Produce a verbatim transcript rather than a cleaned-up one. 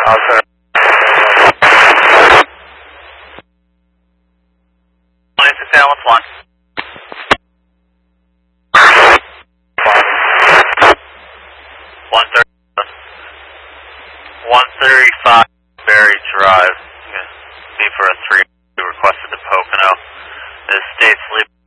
Outside. twenty-six down with one. one thirty. one thirty-five Berry Drive. See for a three requested to Pocono. The state's leaving.